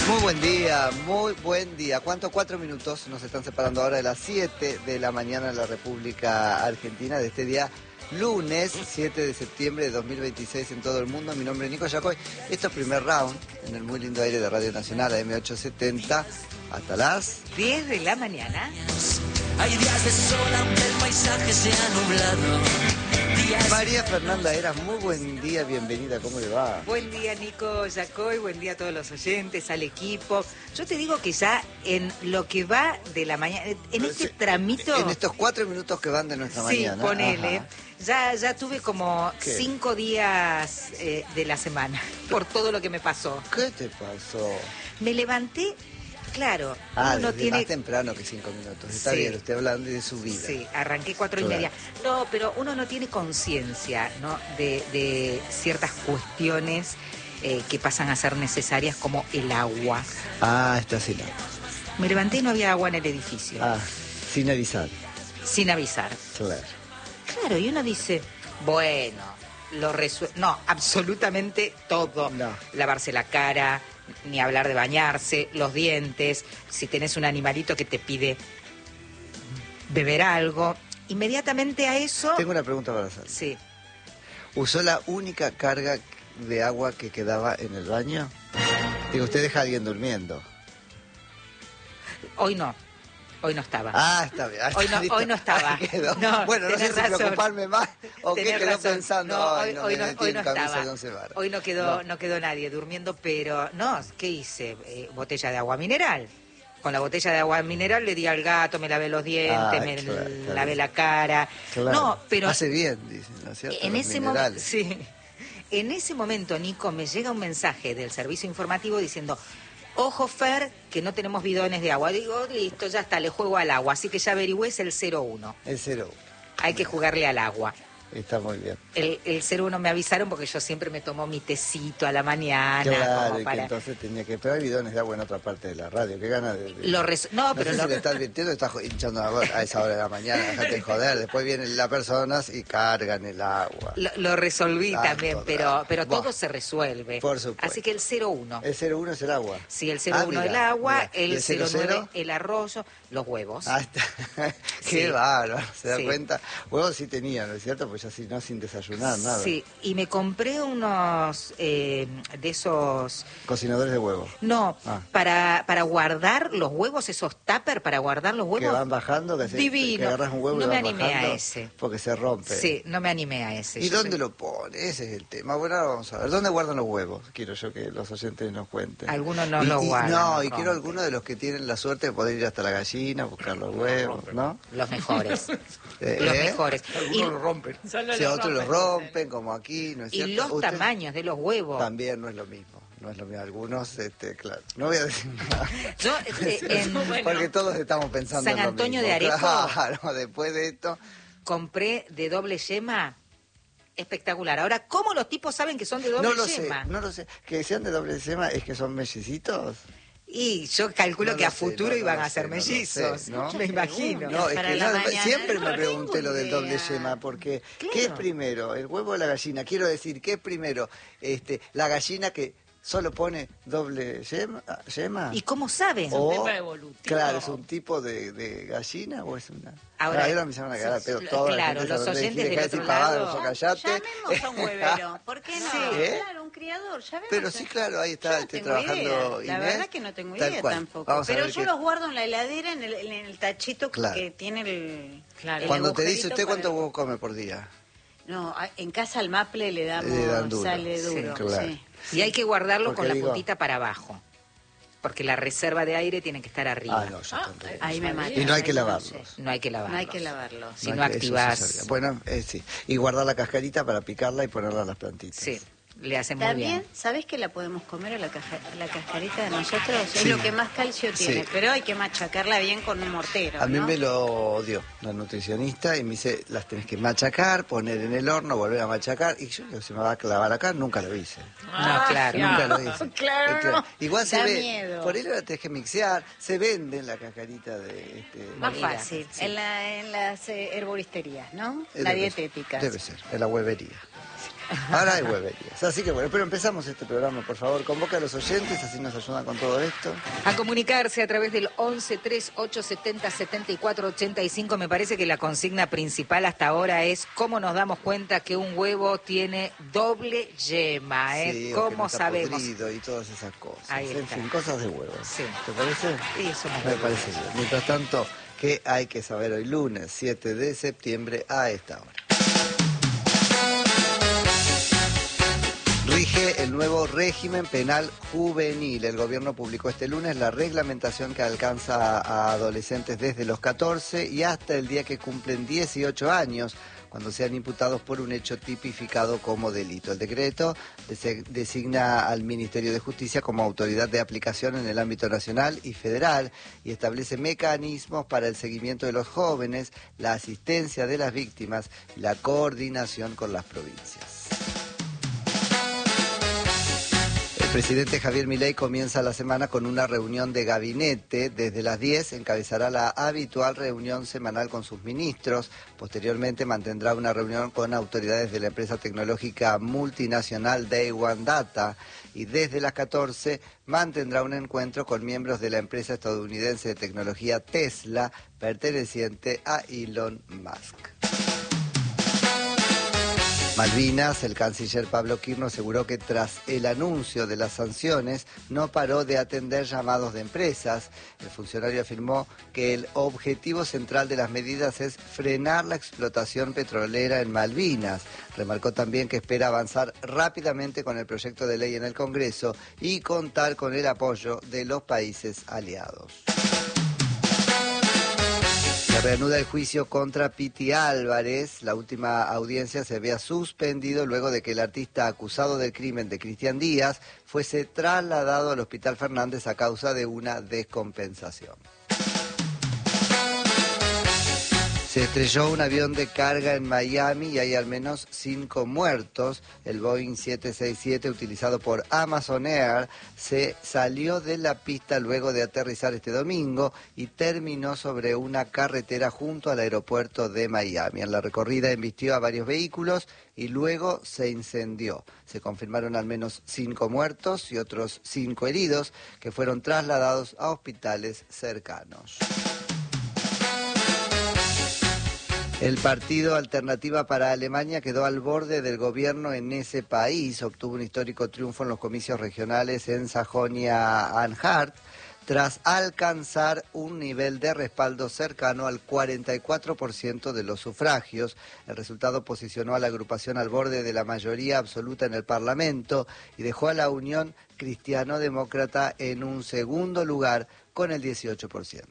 Muy buen día, muy buen día. ¿Cuántos? 4 minutos nos están separando ahora de las 7 de la mañana en la República Argentina de este día, lunes 7 de septiembre de 2026 en todo el mundo. Mi nombre es Nico Yacoy. Esto es primer round en el muy lindo aire de Radio Nacional, AM870, hasta las 10 de la mañana. Hay días de sol aunque el paisaje sea nublado. María Fernanda Eras, muy buen día, bienvenida, ¿cómo le va? Buen día, Nico Yacoy, buen día a todos los oyentes, al equipo. Yo te digo que ya en lo que va de la mañana, en este tramito... En estos 4 minutos que van de nuestra mañana. Sí, ponele. Ya tuve como ¿Qué? 5 días de la semana por todo lo que me pasó. ¿Qué te pasó? Me levanté, claro, Ah, uno desde tiene... más temprano que 5 minutos. Está Sí. bien, usted hablando de su vida. Sí, arranqué 4 y Claro. media. No, pero uno no tiene conciencia, ¿no? de ciertas cuestiones que pasan a ser necesarias, como el agua. Ah, está sin agua. Me levanté y no había agua en el edificio, Ah, sin avisar. sin avisar. Claro. Claro, y uno dice, bueno, lo resuelve. No, absolutamente todo. No. Lavarse la cara, ni hablar de bañarse, los dientes, si tenés un animalito que te pide beber algo. Inmediatamente a eso... Tengo una pregunta para hacer. Sí. ¿Usó la única carga de agua que quedaba en el baño? Digo, usted deja a alguien durmiendo. Hoy no estaba. Ah, está bien. Ah, Hoy está no- listo. hoy no estaba. Ah, quedó. No, Bueno, no sé tenés si razón. preocuparme más o qué Tenés quedó razón. pensando. No, Ay, hoy no tiene camisa estaba. de 11 varas. Hoy no quedó nadie durmiendo, pero no, ¿qué hice? Botella de agua mineral. Con la botella de agua mineral le di al gato, me lavé los dientes, Ay, me claro, está lavé bien. la cara. Claro. No, pero Hace bien, dicen, ¿no es cierto? en Los ese momento, minerales. sí. En ese momento, Nico, me llega un mensaje del servicio informativo diciendo: ojo, Fer, que no tenemos bidones de agua. Digo, listo, ya está, le juego al agua. Así que ya averigüé, es el 01. El 0. Hay que jugarle al agua. Está muy bien. El 01 me avisaron porque yo siempre me tomo mi tecito a la mañana. Claro, como y que para... entonces tenía que... Pero hay bidones de agua en otra parte de la radio. Qué gana de... No, pero sé lo... si le está advirtiendo, está hinchando a esa hora de la mañana, déjate de joder. Después vienen las personas y cargan el agua. Lo resolví Tanto también, drama. pero todo Buah. se resuelve. Por supuesto. Así que el 01. El 01 es el agua. Sí, el Ah, 01 mira, el agua, mira. ¿Y el el 00? 09 el arroyo, los huevos. Ah, está. Sí. Qué bárbaro, ¿se da Sí. cuenta? Huevos sí tenía, ¿no es cierto? Pues ya si no, sin desayunar, nada. Sí, y me compré unos de esos... Cocinadores de huevos. No, Ah. para guardar los huevos, esos tupper para guardar los Que huevos. van bajando, que, Divino. que agarras un huevo No y me van animé a bajando ese. porque se rompe. Sí, no me animé a ese. ¿Y Yo dónde soy- lo pone? Ese es el tema. Bueno, ahora vamos a ver. ¿Dónde guardan los huevos? Quiero yo que los oyentes nos cuenten. Algunos no los guardan, No, los y quiero rompen. algunos de los que tienen la suerte de poder ir hasta la gallina, buscar los huevos, ¿no? Los mejores. Los ¿Eh? mejores. Y, Algunos lo rompen. Si otros los rompen, como aquí, ¿no es y cierto? los Usted- tamaños de los huevos. También no es lo mismo. No es lo mismo. Algunos, claro. No voy a decir nada. Yo, Porque todos estamos pensando San en lo Antonio mismo. de Areco. Claro, después de esto... compré de doble yema. Espectacular. Ahora, ¿cómo los tipos saben que son de doble No lo sé, yema? no lo sé. Que sean de doble yema es que son mellicitos. Y yo calculo No que lo a sé, futuro no iban lo a ser sé, no lo mellizos. sé, ¿no? Me imagino. No, es Para que la nada, mañana. siempre me No pregunté tengo lo del doble idea. yema, porque Claro. ¿qué es primero? ¿El huevo o la gallina? Quiero decir, ¿qué es primero? ¿La gallina que solo pone doble yema? ¿Y cómo saben? O, tema evolutivo. claro, ¿es un tipo de gallina o es una...? Ahora, Ahora me se van a cagar, pero toda la claro, gente los se va a oyentes decir, del "Dejá de otro decir pavadas, lado". vos callate". Llamemos a un huevero, ¿por qué no? Sí. ¿Eh? Claro, un criador, llamemos. Pero sí, claro, ahí Yo está no tengo trabajando idea. La Inés. verdad que no tengo Tal idea cual. tampoco. Vamos a Pero ver yo qué- los guardo en la heladera, en el tachito Claro. que tiene el. Claro. Cuando te dice agujerito usted cuántos para- huevos come por día. No, en casa al maple le damos Le dan duro. sale Sí, duro. claro. Sí. Y hay que guardarlo Porque con la digo- puntita para abajo. Porque la reserva de aire tiene que estar arriba. Ah, no, ya tanto. Ahí me mata. Y no hay que ahí no lavarlos. sé. No hay que lavarlos. No hay que lavarlo. Si hay no que- eso sí activás... sabía. Bueno, sí. Y guardar la cascarita para picarla y ponerla a las plantitas. Sí, le hace muy También, bien. ¿sabés que la podemos comer a la cascarita de nosotros? Sí. Es lo que más calcio tiene, Sí. pero hay que machacarla bien con un mortero. A mí ¿no? me lo dio la nutricionista y me dice, las tenés que machacar, poner en el horno, volver a machacar. Y yo digo, se me va a clavar acá, nunca lo hice. No, claro. Nunca lo hice. Claro, Este, no. Igual se Da ve, miedo. por ahí la tenés que mixear, se vende en la cascarita de... Más Molida, fácil, sí. en las herboristerías, ¿no? La debe ser, dietética. Debe ser, en la huevería. Ahora hay hueverías. Así que bueno, pero empezamos este programa, por favor. Convoca a los oyentes, así nos ayudan con todo esto. A comunicarse a través del 11 3870 7485. Me parece que la consigna principal hasta ahora es cómo nos damos cuenta que un huevo tiene doble yema, ¿eh? Sí, ¿Cómo que no está sabemos? podrido y todas esas cosas. Ahí En está. fin, cosas de huevos. Sí. ¿Te parece? Sí, eso Me parece bien. Mientras tanto, ¿qué hay que saber hoy lunes 7 de septiembre a esta hora? Rige el nuevo régimen penal juvenil. El gobierno publicó este lunes la reglamentación que alcanza a adolescentes desde los 14 y hasta el día que cumplen 18 años, cuando sean imputados por un hecho tipificado como delito. El decreto designa al Ministerio de Justicia como autoridad de aplicación en el ámbito nacional y federal y establece mecanismos para el seguimiento de los jóvenes, la asistencia de las víctimas y la coordinación con las provincias. El presidente Javier Milei comienza la semana con una reunión de gabinete. Desde las 10 encabezará la habitual reunión semanal con sus ministros. Posteriormente mantendrá una reunión con autoridades de la empresa tecnológica multinacional Day One Data. Y desde las 14 mantendrá un encuentro con miembros de la empresa estadounidense de tecnología Tesla, perteneciente a Elon Musk. Malvinas, el canciller Pablo Quirno aseguró que tras el anuncio de las sanciones no paró de atender llamados de empresas. El funcionario afirmó que el objetivo central de las medidas es frenar la explotación petrolera en Malvinas. Remarcó también que espera avanzar rápidamente con el proyecto de ley en el Congreso y contar con el apoyo de los países aliados. Se reanuda el juicio contra Piti Álvarez. La última audiencia se había suspendido luego de que el artista acusado del crimen de Cristian Díaz fuese trasladado al Hospital Fernández a causa de una descompensación. Se estrelló un avión de carga en Miami y hay al menos 5 muertos. El Boeing 767 utilizado por Amazon Air se salió de la pista luego de aterrizar este domingo y terminó sobre una carretera junto al aeropuerto de Miami. En la recorrida embistió a varios vehículos y luego se incendió. Se confirmaron al menos 5 muertos y otros 5 heridos que fueron trasladados a hospitales cercanos. El partido Alternativa para Alemania quedó al borde del gobierno en ese país. Obtuvo un histórico triunfo en los comicios regionales en Sajonia-Anhalt tras alcanzar un nivel de respaldo cercano al 44% de los sufragios. El resultado posicionó a la agrupación al borde de la mayoría absoluta en el Parlamento y dejó a la Unión Cristiano-Demócrata en un segundo lugar con el 18%.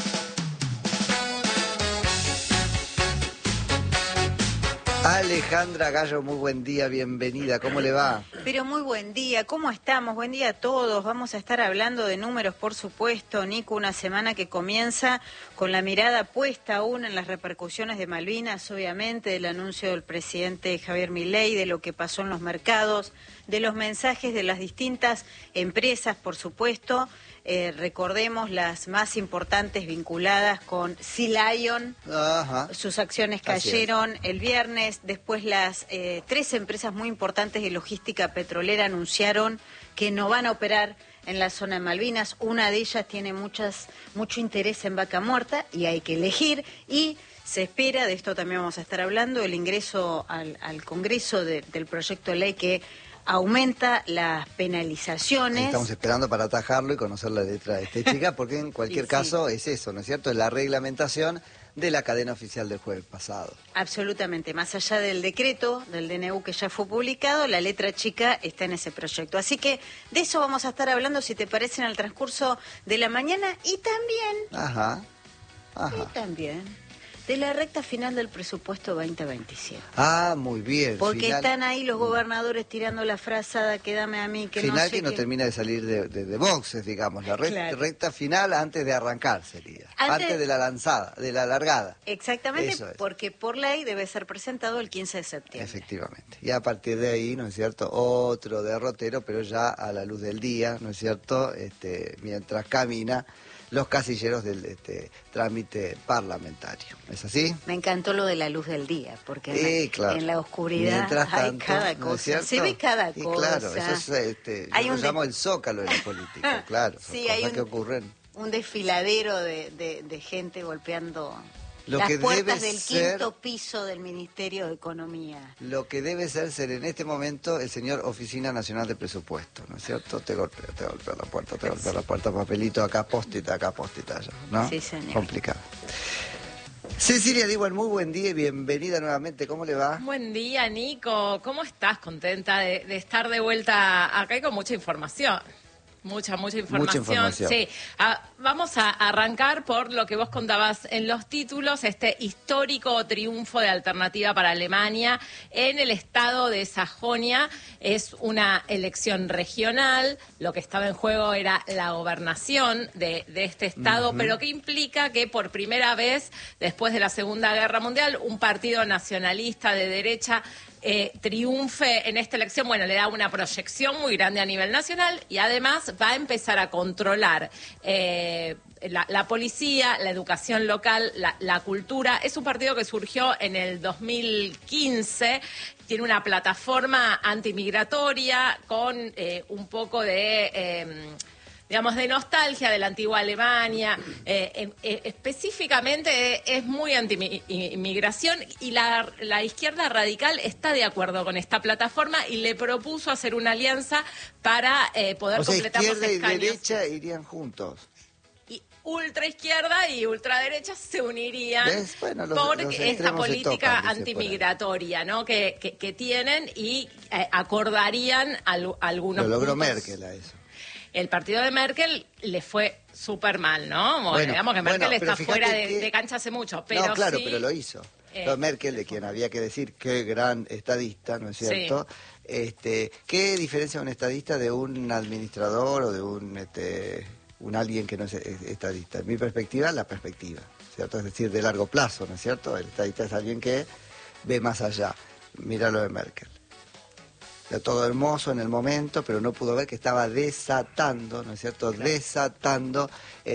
Alejandra Gallo, muy buen día, bienvenida, ¿cómo le va? Pero muy buen día, ¿cómo estamos? Buen día a todos. Vamos a estar hablando de números, por supuesto, Nico, una semana que comienza con la mirada puesta aún en las repercusiones de Malvinas, obviamente, del anuncio del presidente Javier Milei, de lo que pasó en los mercados, de los mensajes de las distintas empresas, por supuesto. Recordemos las más importantes vinculadas con Sea Lion. Ajá. Sus acciones cayeron el viernes. Después las 3 empresas muy importantes de logística petrolera anunciaron que no van a operar en la zona de Malvinas. Una de ellas tiene mucho interés en Vaca Muerta y hay que elegir. Y se espera, de esto también vamos a estar hablando, el ingreso al Congreso del proyecto de ley que aumenta las penalizaciones. Ahí estamos esperando para atajarlo y conocer la letra de esta chica, porque en cualquier caso es eso, ¿no es cierto? Es la reglamentación de la cadena oficial del jueves pasado. Absolutamente, más allá del decreto del DNU que ya fue publicado, la letra chica está en ese proyecto. Así que de eso vamos a estar hablando, si te parece, en el transcurso de la mañana y también... Y también de la recta final del presupuesto 2027. Ah, muy bien. Porque final, están ahí los gobernadores tirando la frazada que dame a mí, que final no sé que no qué. termina de salir de boxes, digamos. La Claro. recta final antes de arrancar sería. Antes de la lanzada, de la largada. Exactamente, Eso es. porque por ley debe ser presentado el 15 de septiembre. Efectivamente. Y a partir de ahí, ¿no es cierto? Otro derrotero, pero ya a la luz del día, ¿no es cierto? Mientras camina los casilleros del trámite parlamentario. ¿Es así? Me encantó lo de la luz del día, porque claro. en la oscuridad Mientras hay tanto, cada ¿no es cosa, cierto? se ve cada Y cosa. claro, eso es, Hay yo un lo llamo el zócalo de la política, claro, son Sí, cosas hay que ocurren. un desfiladero de gente golpeando Lo las que puertas debe del ser- quinto piso del Ministerio de Economía. Lo que debe ser en este momento el señor Oficina Nacional de Presupuesto, ¿no es cierto? Te golpea la puerta, papelito, acá post-it allá, ¿no? Sí, señor. Complicado. Cecilia Diwan, muy buen día y bienvenida nuevamente, ¿cómo le va? Buen día, Nico. ¿Cómo estás? Contenta de estar de vuelta acá y con mucha información. Mucha información. Mucha información. Sí. Vamos a arrancar por lo que vos contabas en los títulos, este histórico triunfo de Alternativa para Alemania en el estado de Sajonia. Es una elección regional, lo que estaba en juego era la gobernación de este estado, pero que implica que por primera vez, después de la Segunda Guerra Mundial, un partido nacionalista de derecha triunfe en esta elección. Bueno, le da una proyección muy grande a nivel nacional y además va a empezar a controlar la policía, la educación local, la cultura. Es un partido que surgió en el 2015, tiene una plataforma antimigratoria con un poco de digamos, de nostalgia de la antigua Alemania. Específicamente es muy anti-inmigración y la izquierda radical está de acuerdo con esta plataforma y le propuso hacer una alianza para poder O sea, completar los izquierda y escaños. derecha irían juntos. Y ultraizquierda y ultraderecha se unirían ¿Ves? Bueno, por los esta extremos se política tocan, dice antimigratoria, ¿no? que tienen y acordarían algunos Lo logró puntos. Merkel a eso. El partido de Merkel le fue súper mal, ¿no? Bueno, digamos que Merkel pero está fíjate fuera que- de cancha hace mucho, pero no, claro, sí, pero lo hizo. Lo Merkel, de quien había que decir qué gran estadista, ¿no es cierto? ¿Qué diferencia un estadista de un administrador o de un alguien que no es estadista? En mi perspectiva, la perspectiva, ¿cierto? Es decir, de largo plazo, ¿no es cierto? El estadista es alguien que ve más allá. Mira lo de Merkel. Todo hermoso en el momento, pero no pudo ver que estaba desatando, ¿no es cierto? Claro. Desatando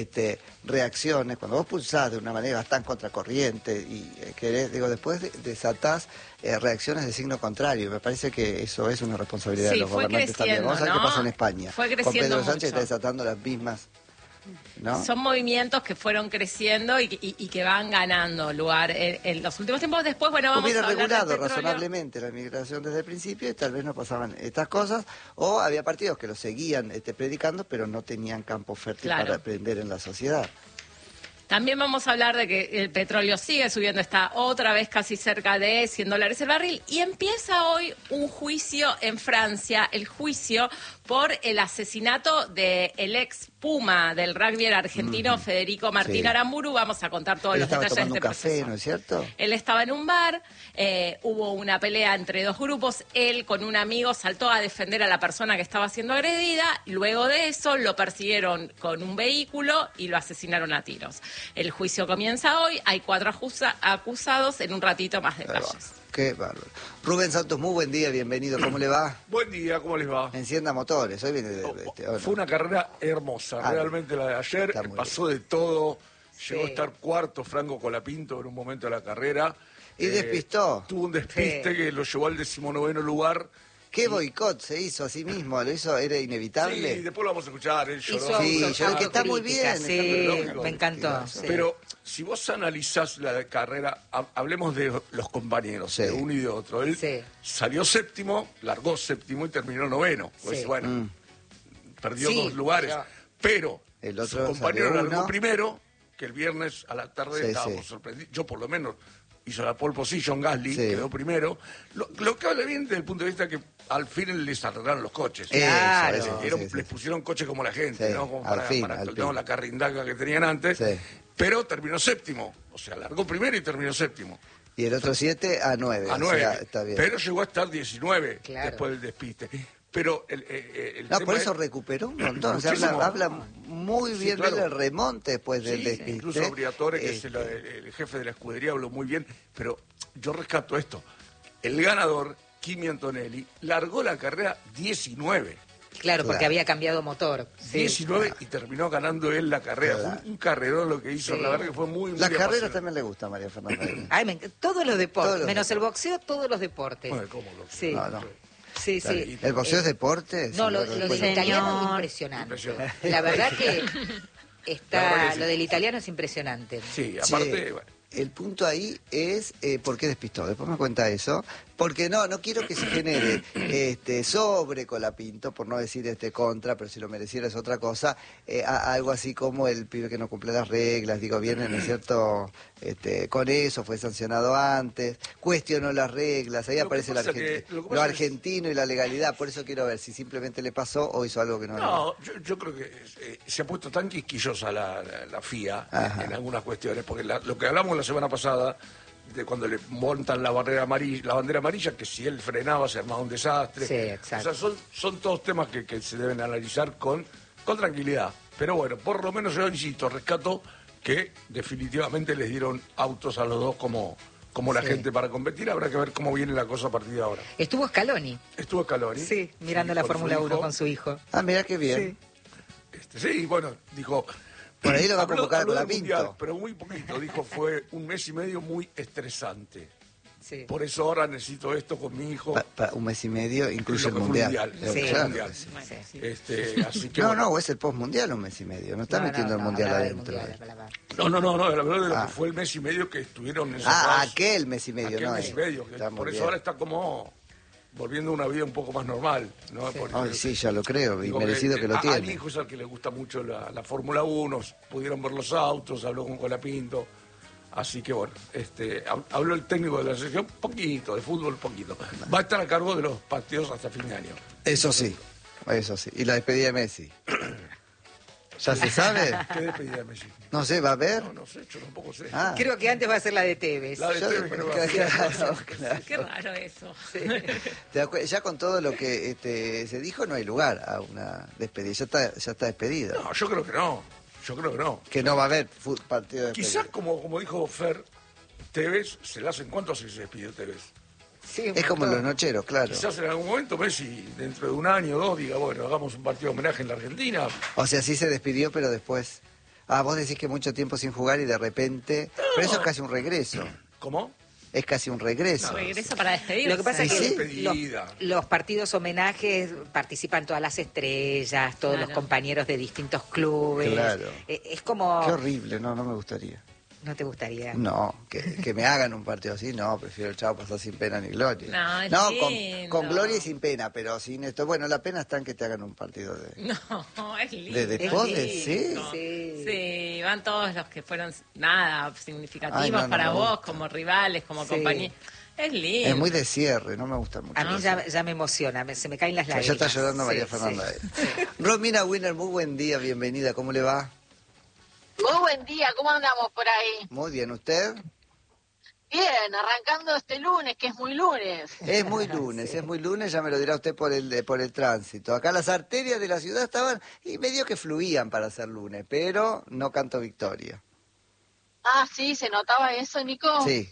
reacciones. Cuando vos pulsás de una manera tan contracorriente y querés, después desatás reacciones de signo contrario. Me parece que eso es una responsabilidad de los gobernantes también. Vamos a ver qué pasa en España. Fue creciendo con Pedro Sánchez mucho. está desatando las mismas. ¿No? Son movimientos que fueron creciendo y que van ganando lugar en los últimos tiempos. Después, bueno, vamos Hubiera a hablar regulado del petróleo. razonablemente la migración desde el principio y tal vez no pasaban estas cosas, o había partidos que lo seguían predicando, pero no tenían campo fértil Claro. para aprender en la sociedad. También vamos a hablar de que el petróleo sigue subiendo, está otra vez casi cerca de $100 el barril y empieza hoy un juicio en Francia, el juicio por el asesinato del ex Puma del rugby argentino Federico Martín Sí. Aramburu. Vamos a contar todos Él los estaba detalles de tomando este un café, proceso. ¿no es cierto? Él estaba en un bar, hubo una pelea entre dos grupos, él con un amigo saltó a defender a la persona que estaba siendo agredida, luego de eso lo persiguieron con un vehículo y lo asesinaron a tiros. El juicio comienza hoy, hay 4 acusados, en un ratito más detalles. Qué bárbaro. Rubén Santos, muy buen día, bienvenido, ¿cómo le va? Buen día, ¿cómo les va? Encienda motores, hoy viene hola. Fue una carrera hermosa, realmente la de ayer, está muy pasó de todo, llegó Sí. a estar cuarto Franco Colapinto en un momento de la carrera. Y despistó. Tuvo un despiste Sí. que lo llevó al 19º lugar. ¿Qué boicot se hizo a sí mismo? ¿Lo hizo? ¿Era inevitable? Sí, después lo vamos a escuchar, él lloró. Hizo Sí, yo creo que está muy autocrítica, bien. sí, está muy lógico. me encantó. Sí. Pero si vos analizás la carrera, hablemos de los compañeros, Sí. de uno y de otro. Él Sí. salió séptimo, largó séptimo y terminó noveno. Pues Sí. bueno, perdió Sí, 2 lugares. Pero El otro su compañero salió largó uno. primero, que el viernes a la tarde Sí, estábamos sí. sorprendidos. Yo por lo menos hizo la pole position, Gasly, Sí. quedó primero. Lo que habla bien desde el punto de vista que al fin les arreglaron los coches. Claro. Les pusieron coches como la gente, Sí, ¿no? Como al fin. no, la carrindaca que tenían antes. Sí. Pero terminó séptimo. O sea, largó primero y terminó séptimo. Y el otro 7 a 9. A 9. está bien. Pero llegó a estar 19 Claro. después del despiste. Pero el No, tema por eso es- recuperó un montón. O sea, Muchísimo. habla muy Sí, bien claro. del remonte después del Sí, despiste. incluso Briatore, que es Este, el jefe de la escudería, habló muy bien. Pero yo rescato esto. El ganador, Kimi Antonelli, largó la carrera 19. Claro, porque Claro. había cambiado motor. Sí. 19 y terminó ganando él la carrera. Claro. Fue un carrerón lo que hizo, Sí. la verdad que fue muy, muy Las carreras apasionante. también le gusta a María Fernanda. Ay, todos los deportes, Todos los menos el boxeo, todos los deportes. Bueno, ¿cómo lo Sí. No. Sí, Claro, sí. ¿El boxeo es deporte? No, Sí, lo bueno, del después- italiano es Señor. impresionante. Impresionante. La verdad que La verdad está, que sí. lo del italiano es impresionante. Sí, Che, aparte, bueno, el punto ahí es por qué despistó. Después me cuenta eso. Porque no quiero que se genere sobre Colapinto, por no decir contra, pero si lo mereciera es otra cosa, algo así como el pibe que no cumple las reglas, digo, viene, ¿no es cierto? Con eso, fue sancionado antes, cuestionó las reglas, ahí Lo que aparece pasa que- lo que lo pasa es- argentino y la legalidad, por eso quiero ver si simplemente le pasó o hizo algo que no era. no, yo creo que se ha puesto tan quisquillosa la FIA Ajá. en algunas cuestiones, porque lo que hablamos la semana pasada, de cuando le montan la bandera amarilla, que si él frenaba se armaba un desastre. Sí, exacto. O sea, son todos temas que se deben analizar con tranquilidad. Pero bueno, por lo menos yo insisto, rescato que definitivamente les dieron autos a los dos como la Sí. gente para competir. Habrá que ver cómo viene la cosa a partir de ahora. Estuvo Scaloni, Estuvo Scaloni. sí, mirando Sí, la con su Fórmula 1 hijo. con su hijo. Ah, mira qué bien. Sí, bueno, dijo... Por ahí lo va a habló- convocar habló con del la Mundial, Pinto. pero muy poquito. Dijo, fue un mes y medio muy estresante. Sí. Por eso ahora necesito esto con mi hijo. Un mes y medio incluye Lo el que fue mundial. Sí. Claro Mundial. que sí. Sí. Así que No, bueno. no, es el postmundial un mes y medio. No está metiendo el mundial hablaba del adentro. mundial, hablaba. No, la verdad de lo Ah. que fue el mes y medio que estuvieron encerrados. Aquel mes y medio, Aquel ¿no? mes y medio. Que Está muy por eso bien. ahora está como volviendo a una vida un poco más normal, ¿no? Porque- Ay, sí, ya lo creo, y digo merecido que lo Al tiene. hijo es al que le gusta mucho la Fórmula 1, pudieron ver los autos, habló con Colapinto. Así que bueno, habló el técnico de la selección, poquito, de fútbol poquito. Va a estar a cargo de los partidos hasta fin de año. Eso sí, eso sí. Y la despedida de Messi. ¿Ya se sabe? ¿Qué despedida de Messi? No sé, ¿va a haber? No sé, yo tampoco sé. Ah. Creo que antes va a ser la de Tevez. La de Yo- Tevez, creo que va a claro, claro. Qué raro eso. ¿Te das cuenta? Ya con todo lo que se dijo no hay lugar a una despedida. Ya está despedido. No, yo creo que no. Yo creo que no. Que no va a haber partido de despedida. Quizás, como dijo Fer, Tevez, se le hacen cuánto hace que se despidió Tevez. Sí, un Es como montón. los nocheros, claro. Quizás en algún momento Messi, dentro de un año o dos, diga, bueno, hagamos un partido de homenaje en la Argentina. O sea, sí se despidió, pero después... Ah, vos decís que mucho tiempo sin jugar y de repente... Pero eso es casi un regreso. ¿Cómo? Es casi un regreso. Regresa para despedirse. Lo que pasa es ¿Y que sí? Despedida. los partidos homenajes participan todas las estrellas, todos los Claro. compañeros de distintos clubes. Claro. Es como... Qué horrible, no me gustaría. ¿No te gustaría? No, que me hagan un partido así, no, prefiero el chavo pasar sin pena ni gloria. No, es con, lindo. con gloria y sin pena, pero sin esto. Bueno, la pena está en que te hagan un partido de... No, es lindo. ¿De deportes? Es Sí. lindo. Sí. Sí, van todos los que fueron, nada, significativos Ay, no para me vos, gusta. como rivales, como Sí. compañía. Es lindo. Es muy de cierre, no me gusta mucho. A mí ya me emociona, se me caen las Ya lágrimas. está llorando María Sí, Fernanda. sí. Romina Winner, muy buen día, bienvenida, ¿cómo le va? Muy buen día, ¿cómo andamos por ahí? Muy bien, ¿usted? Bien, arrancando este lunes, que es muy lunes. Es muy lunes, ya me lo dirá usted por el tránsito. Acá las arterias de la ciudad estaban y medio que fluían para ser lunes, pero no canto victoria. Ah, sí, ¿se notaba eso, Nico? Sí.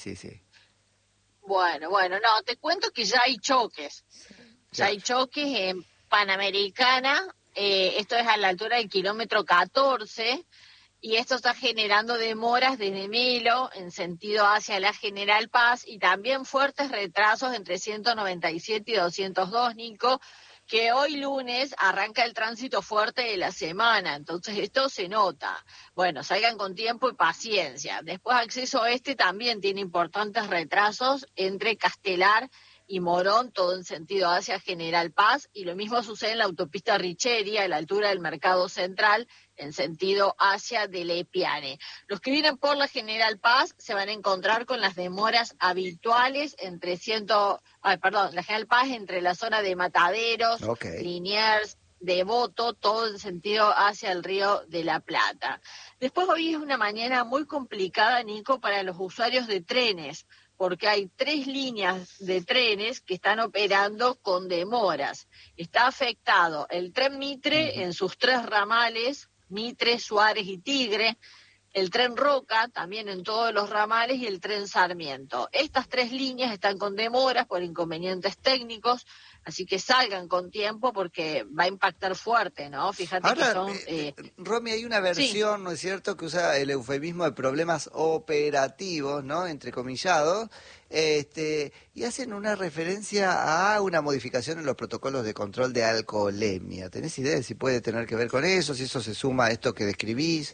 Bueno, no, te cuento que ya hay choques. Ya hay choques en Panamericana, esto es a la altura del kilómetro 14, y esto está generando demoras desde Melo en sentido hacia la General Paz y también fuertes retrasos entre 197 y 202, Nico, que hoy lunes arranca el tránsito fuerte de la semana, entonces esto se nota. Bueno, salgan con tiempo y paciencia. Después acceso oeste también tiene importantes retrasos entre Castelar y Morón, todo en sentido hacia General Paz, y lo mismo sucede en la autopista Richeria, a la altura del Mercado Central, en sentido hacia Delepiane. Los que vienen por la General Paz se van a encontrar con las demoras habituales entre la General Paz entre la zona de Mataderos, Ok. Liniers, Devoto, todo en sentido hacia el Río de la Plata. Después hoy es una mañana muy complicada, Nico, para los usuarios de trenes, porque hay 3 líneas de trenes que están operando con demoras. Está afectado el tren Mitre en sus 3 ramales, Mitre, Suárez y Tigre, el tren Roca también en todos los ramales y el tren Sarmiento. Estas 3 líneas están con demoras por inconvenientes técnicos. Así que salgan con tiempo porque va a impactar fuerte, ¿no? Fíjate Ahora, que son... Romy, hay una versión, ¿no es cierto?, que usa el eufemismo de problemas operativos, ¿no?, entrecomillados, y hacen una referencia a una modificación en los protocolos de control de alcoholemia. ¿Tenés idea de si puede tener que ver con eso, si eso se suma a esto que describís?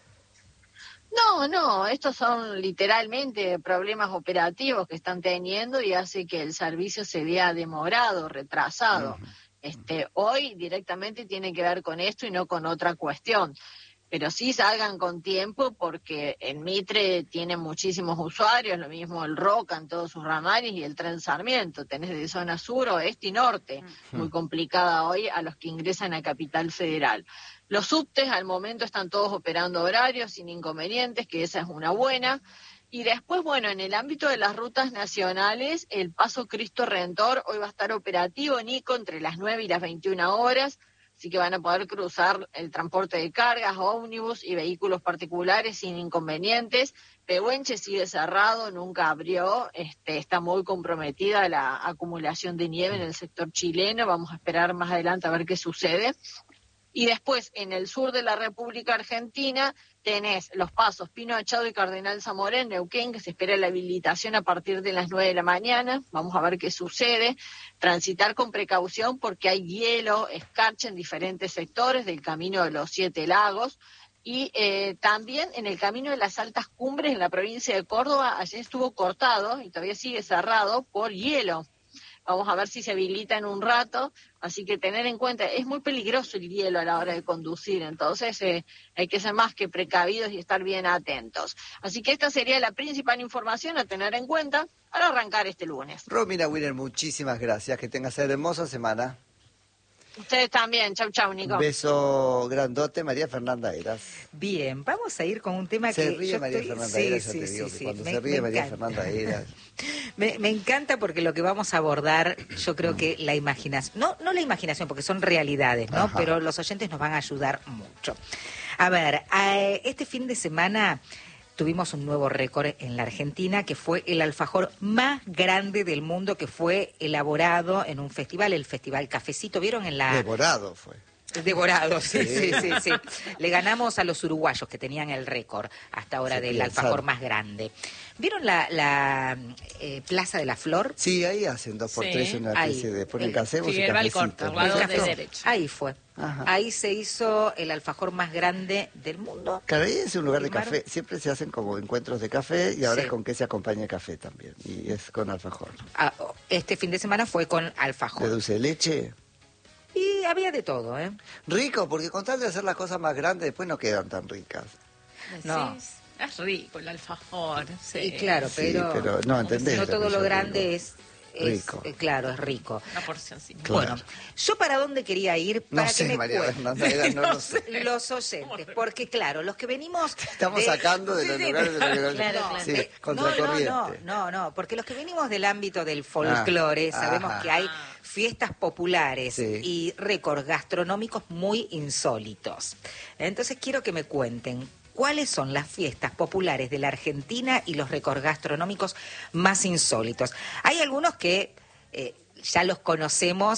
No, estos son literalmente problemas operativos que están teniendo y hace que el servicio se vea demorado, retrasado. Hoy directamente tiene que ver con esto y no con otra cuestión. Pero sí salgan con tiempo porque en Mitre tienen muchísimos usuarios, lo mismo el Roca en todos sus ramales y el Tren Sarmiento. Tenés de zona sur, oeste y norte, muy complicada hoy a los que ingresan a Capital Federal. Los subtes al momento están todos operando horarios sin inconvenientes, que esa es una buena. Y después, bueno, en el ámbito de las rutas nacionales, el Paso Cristo Redentor hoy va a estar operativo, Nico, entre las 9 y las 21 horas. Así que van a poder cruzar el transporte de cargas, ómnibus y vehículos particulares sin inconvenientes. Pehuenche sigue cerrado, nunca abrió, está muy comprometida la acumulación de nieve en el sector chileno. Vamos a esperar más adelante a ver qué sucede. Y después, en el sur de la República Argentina, tenés los pasos Pino Achado y Cardenal Zamora en Neuquén, que se espera la habilitación a partir de las 9 de la mañana. Vamos a ver qué sucede. Transitar con precaución porque hay hielo, escarcha en diferentes sectores del Camino de los Siete Lagos. Y también en el Camino de las Altas Cumbres en la provincia de Córdoba, ayer estuvo cortado y todavía sigue cerrado por hielo. Vamos a ver si se habilita en un rato, así que tener en cuenta, es muy peligroso el hielo a la hora de conducir, entonces hay que ser más que precavidos y estar bien atentos. Así que esta sería la principal información a tener en cuenta para arrancar este lunes. Romina Wiener, muchísimas gracias, que tengas hermosa semana. Ustedes también, chau, Nico. Un beso grandote, María Fernanda Eras. Bien, vamos a ir con un tema Se que ríe yo María estoy... Fernanda Eras, ya te digo, que cuando se ríe María Fernanda Eras. Me encanta porque lo que vamos a abordar, yo creo que la imaginación, no la imaginación, porque son realidades, ¿no? Ajá. Pero los oyentes nos van a ayudar mucho. A ver, este fin de semana tuvimos un nuevo récord en la Argentina, que fue el alfajor más grande del mundo, que fue elaborado en un festival, el Festival Cafecito. ¿Vieron en la...? Devorado fue. Devorado, sí. Le ganamos a los uruguayos que tenían el récord hasta ahora del alfajor más grande. ¿Vieron la Plaza de la Flor? Sí, ahí hacen 2x3 una especie de ponen casemos y Figueroa cafecito. Alcorta, al lado de derecha. Ahí fue. Ajá. Ahí se hizo el alfajor más grande del mundo. Claro, ahí es un lugar de Filmaron. café. Siempre se hacen como encuentros de café y ahora Sí. es con que se acompaña el café también. Y es con alfajor. Este fin de semana fue con De alfajor. dulce de leche. Y había de todo, ¿eh? Rico, porque con tal de hacer las cosas más grandes después no quedan tan ricas. No. Decís, es rico el alfajor. Sí. Y claro, Sí, pero no, ¿entendés? no lo que todo yo lo grande digo? es Rico. claro, es rico. Una porción sí. Claro. Bueno, ¿yo para dónde quería ir? Para No que sé, me María cuenten Fernanda Eras, no lo sé. los oyentes, porque claro, los que venimos... Estamos sacando de los lugares de los que no... Claro. Sí, contracorriente. No, porque los que venimos del ámbito del folclore sabemos ajá. que hay fiestas populares Sí. y récords gastronómicos muy insólitos. Entonces quiero que me cuenten cuáles son las fiestas populares de la Argentina y los récords gastronómicos más insólitos. Hay algunos que ya los conocemos